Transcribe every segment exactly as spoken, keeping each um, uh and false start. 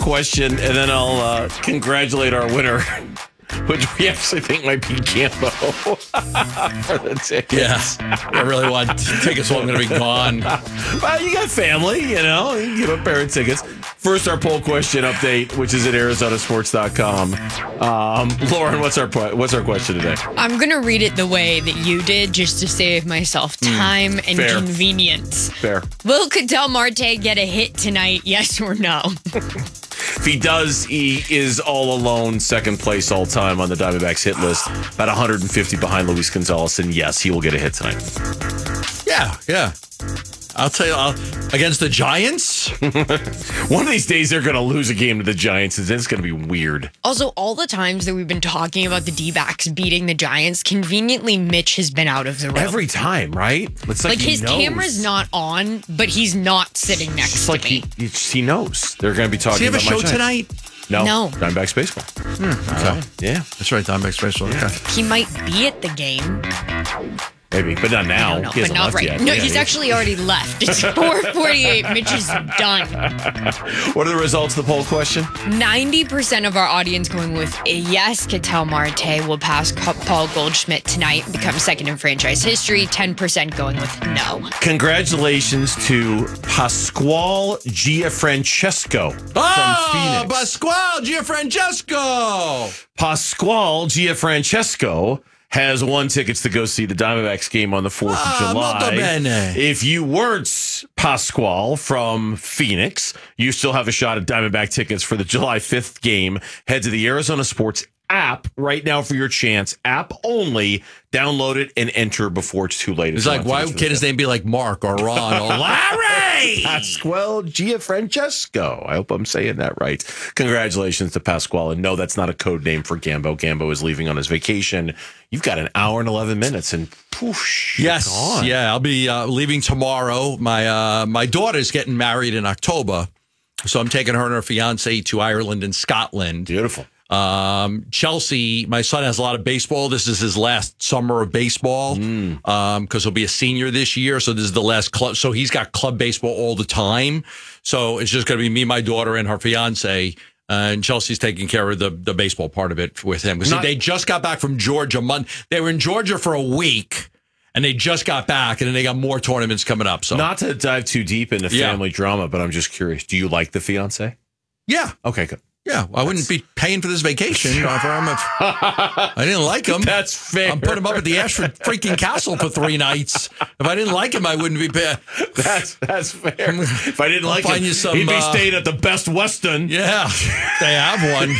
question, and then I'll uh, congratulate our winner, which we actually think might be Gambo for the tickets. Yeah, I really want tickets, so I'm going to be gone. Well, you got family, you know, you can give a pair of tickets. First, our poll question update, which is at Arizona Sports dot com. Um, Lauren, what's our what's our question today? I'm going to read it the way that you did, just to save myself time mm, and fair. convenience. Fair. Will Ketel Marte get a hit tonight, yes or no? If he does, he is all alone, second place all time on the Diamondbacks hit list, about one hundred fifty behind Luis Gonzalez, and yes, he will get a hit tonight. Yeah, yeah. I'll tell you, I'll, against the Giants? One of these days, they're going to lose a game to the Giants, and it's going to be weird. Also, all the times that we've been talking about the D-backs beating the Giants, conveniently, Mitch has been out of the room. Every time, right? It's like, like his knows. camera's not on, but he's not sitting next it's to like me. He, he knows. They're going to be talking Does he have about a show my tonight? No. No. Diamondbacks baseball. Hmm, okay. Uh, yeah. That's right, Diamondbacks baseball. Yeah. Okay. He might be at the game. Maybe, but not now. I don't know, He but hasn't not left right. yet. No, Yeah, he's he- actually already left. It's four forty-eight. Mitch is done. What are the results of the poll question? ninety percent of our audience going with a yes, Ketel Marte will pass Paul Goldschmidt tonight and become second in franchise history. ten percent going with no. Congratulations to Pasquale Gianfrancesco Oh, from Phoenix. Pasquale Gianfrancesco. Pasquale Gianfrancesco has won tickets to go see the Diamondbacks game on the fourth Ah, of molto July. bene. If you weren't Pasquale from Phoenix, you still have a shot at Diamondback tickets for the July fifth game. Head to the Arizona Sports app right now for your chance. App only. Download it and enter before it's too late. It's like, why can't his name be like Mark or Ron or Larry? Pasquale Gianfrancesco. I hope I'm saying that right. Congratulations to Pasquale. And no, that's not a code name for Gambo. Gambo is leaving on his vacation. You've got an hour and eleven minutes and poosh. Yes. Gone. Yeah, I'll be uh, leaving tomorrow. My uh, my daughter's getting married in October. So I'm taking her and her fiance to Ireland and Scotland. Beautiful. Um, Chelsea, my son has a lot of baseball. This is his last summer of baseball Mm. um, because he'll be a senior this year. So this is the last club. So he's got club baseball all the time. So it's just going to be me, my daughter, and her fiance. Uh, and Chelsea's taking care of the, the baseball part of it with him. Because Not- they just got back from Georgia. Mon- they were in Georgia for a week, and they just got back, and then they got more tournaments coming up. So Not to dive too deep into Yeah. family drama, but I'm just curious. Do you like the fiance? yeah, Okay, good. yeah. I wouldn't be paying for this vacation if I'm a, I didn't like him. That's fair. I'm putting him up at the Ashford freaking Castle for three nights. If I didn't like him, I wouldn't be paying. That's that's fair. If I didn't I'll like find him, you some, he'd be uh, staying at the Best Western. Yeah, they have one.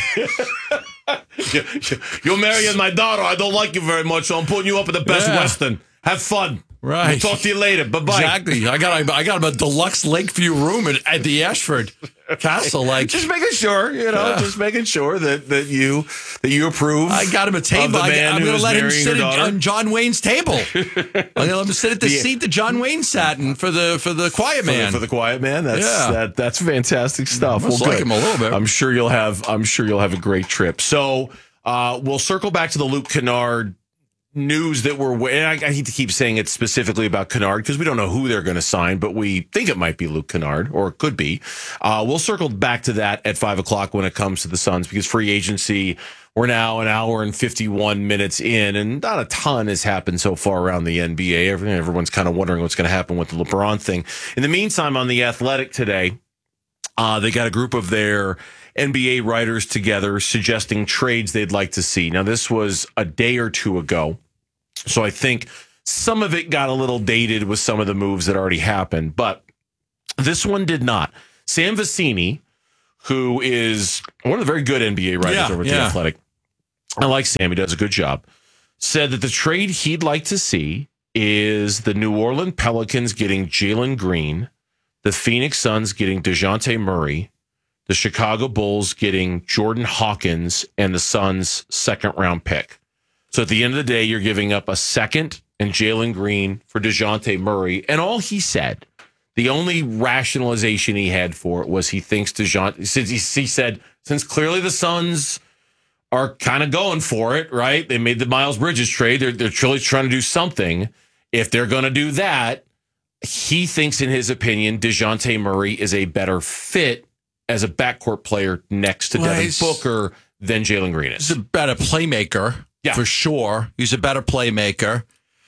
You- you- You're marrying my daughter. I don't like you very much, so I'm putting you up at the Best Yeah. Western. Have fun. Right. We'll talk to you later. Bye-bye. Exactly. I got a, I got him a deluxe Lakeview room at, at the Ashford Castle. Like, Just making sure, you know, Yeah. just making sure that, that you that you approve. I got him a table. Of the I, man I'm who going is to let him marrying sit your at, daughter. on John Wayne's table. I'm going to let him sit at the The- seat that John Wayne sat in for the for the Quiet For the- Man. For the quiet man, that's Yeah. that, that's fantastic stuff. Must well, like good. him a little bit. I'm sure you'll have. I'm sure you'll have a great trip. So uh, we'll circle back to the Luke Kennard news that we're. And I, I hate to keep saying it specifically about Kennard because we don't know who they're going to sign, but we think it might be Luke Kennard or it could be. Uh, we'll circle back to that at five o'clock when it comes to the Suns because free agency. We're now an hour and fifty-one minutes in, and not a ton has happened so far around the N B A. Everyone's kind of wondering what's going to happen with the LeBron thing. In the meantime, on The Athletic today, uh, they got a group of their N B A writers together suggesting trades they'd like to see. Now, this was a day or two ago, so I think some of it got a little dated with some of the moves that already happened, but this one did not. Sam Vecini, who is one of the very good N B A writers Yeah, over at The yeah. Athletic, I like Sam, he does a good job, said that the trade he'd like to see is the New Orleans Pelicans getting Jalen Green, the Phoenix Suns getting DeJounte Murray, the Chicago Bulls getting Jordan Hawkins, and the Suns' second round pick. So at the end of the day, you're giving up a second and Jalen Green for DeJounte Murray. And all he said, the only rationalization he had for it was he thinks DeJounte, since he, he said, since clearly the Suns are kind of going for it, right? They made the Miles Bridges trade. They're, they're truly trying to do something. If they're going to do that, he thinks, in his opinion, DeJounte Murray is a better fit as a backcourt player next to Well, Devin he's- Booker than Jalen Green is. He's a better playmaker, Yeah. for sure. He's a better playmaker.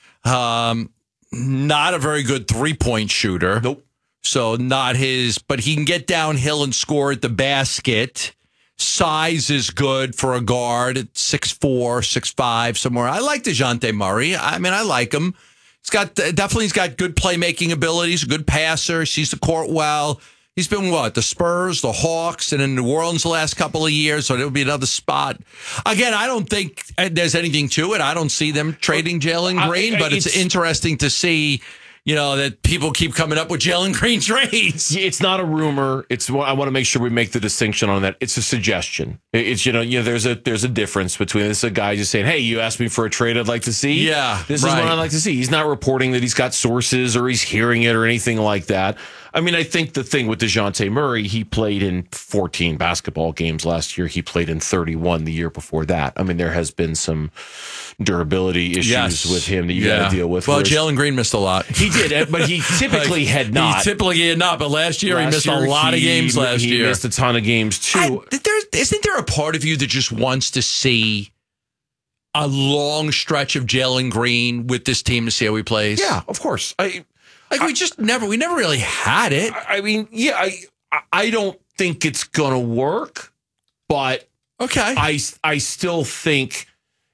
Um, not a very good three-point shooter. Nope. So not his, but he can get downhill and score at the basket. Size is good for a guard at six four, six five, somewhere. I like DeJounte Murray. I mean, I like him. He's got definitely he's got good playmaking abilities, a good passer, sees the court well. He's been what? The Spurs, the Hawks, and in New Orleans the last couple of years, so it'll be another spot. Again, I don't think there's anything to it. I don't see them trading Jalen Green, I- I- but it's, it's- interesting to see, you know, that people keep coming up with Jalen Green trades. It's not a rumor. It's I want to make sure we make the distinction on that. It's a suggestion. It's you know, you know, there's a there's a difference between this is a guy just saying, "Hey, you asked me for a trade I'd like to see." Yeah, this is right. what I'd like to see. He's not reporting that he's got sources or he's hearing it or anything like that. I mean, I think the thing with DeJounte Murray, he played in fourteen basketball games last year. He played in thirty-one the year before that. I mean, there has been some durability issues Yes. with him that you Yeah. got to deal with. Well, Whereas- Jalen Green missed a lot. he did, but he typically Like, had not. He typically had not, but last year he Last missed year, a lot of he- games last he year. missed a ton of games too. I, there, isn't there a part of you that just wants to see a long stretch of Jalen Green with this team to see how he plays? Yeah, of course. I Like we just never, we never really had it. I mean, yeah, I I don't think it's gonna work, but Okay. I I still think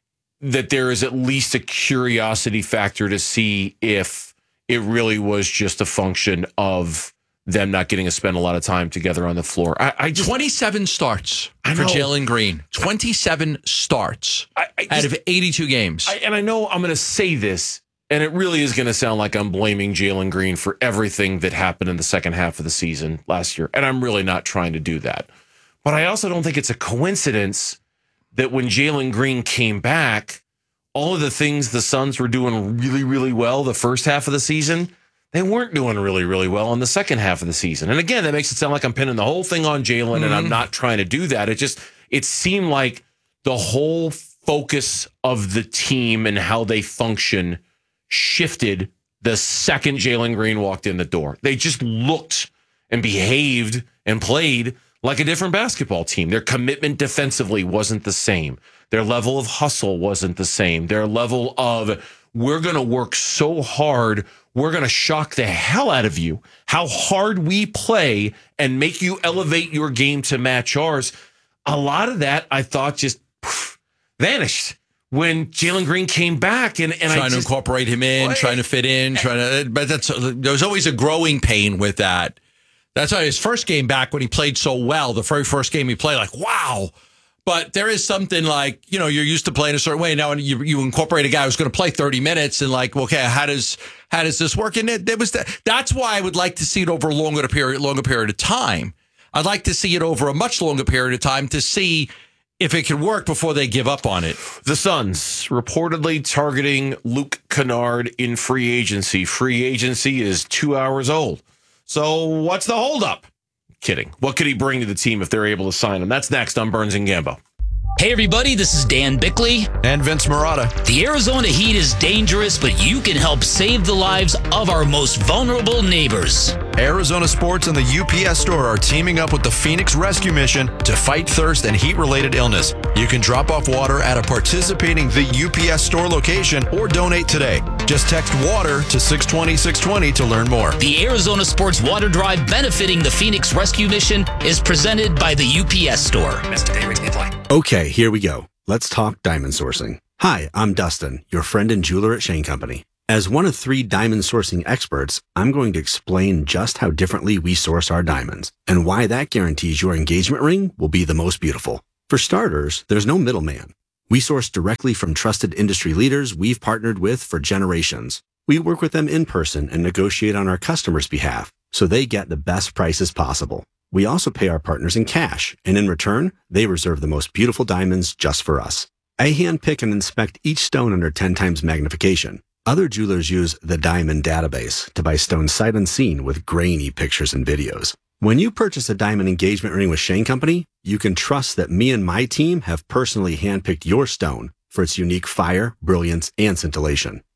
that there is at least a curiosity factor to see if it really was just a function of them not getting to spend a lot of time together on the floor. I, I just twenty-seven starts I for know. Jalen Green. twenty-seven starts I, I out just- of eighty-two games. I, and I know I'm going to say this, and it really is going to sound like I'm blaming Jalen Green for everything that happened in the second half of the season last year. And I'm really not trying to do that. But I also don't think it's a coincidence that when Jalen Green came back, all of the things the Suns were doing really, really well the first half of the season, they weren't doing really, really well in the second half of the season. And again, that makes it sound like I'm pinning the whole thing on Jalen, mm-hmm. and I'm not trying to do that. It just, it seemed like the whole focus of the team and how they function shifted the second Jalen Green walked in the door. They just looked and behaved and played like a different basketball team. Their commitment defensively wasn't the same. Their level of hustle wasn't the same. Their level of, we're going to work so hard, we're going to shock the hell out of you, how hard we play and make you elevate your game to match ours. A lot of that, I thought, just poof, vanished when Jalen Green came back. And, and trying I to just, incorporate him in, Well, trying to fit in, trying to, but that's, there's always a growing pain with that. That's why his first game back when he played so well, the very first game he played, like, wow. But there is something like, you know, you're used to playing a certain way. Now you, you incorporate a guy who's going to play thirty minutes and like, okay, how does how does this work? And it, it was that, that's why I would like to see it over a longer period, longer period of time. I'd like to see it over a much longer period of time to see if it can work before they give up on it. The Suns reportedly targeting Luke Kennard in free agency. Free agency is two hours old. So what's the holdup? Kidding. What could he bring to the team if they're able to sign him? That's next on Burns and Gambo. Hey everybody, this is Dan Bickley. And Vince Marotta. The Arizona heat is dangerous, but you can help save the lives of our most vulnerable neighbors. Arizona Sports and the U P S Store are teaming up with the Phoenix Rescue Mission to fight thirst and heat-related illness. You can drop off water at a participating The U P S Store location or donate today. Just text WATER to six twenty six twenty to learn more. The Arizona Sports Water Drive benefiting the Phoenix Rescue Mission is presented by the U P S Store. Okay, here we go. Let's talk diamond sourcing. Hi, I'm Dustin, your friend and jeweler at Shane Company. As one of three diamond sourcing experts, I'm going to explain just how differently we source our diamonds and why that guarantees your engagement ring will be the most beautiful. For starters, there's no middleman. We source directly from trusted industry leaders we've partnered with for generations. We work with them in person and negotiate on our customers' behalf so they get the best prices possible. We also pay our partners in cash, and in return, they reserve the most beautiful diamonds just for us. I handpick and inspect each stone under ten times magnification. Other jewelers use the Diamond Database to buy stones sight unseen with grainy pictures and videos. When you purchase a diamond engagement ring with Shane Company, you can trust that me and my team have personally handpicked your stone for its unique fire, brilliance, and scintillation.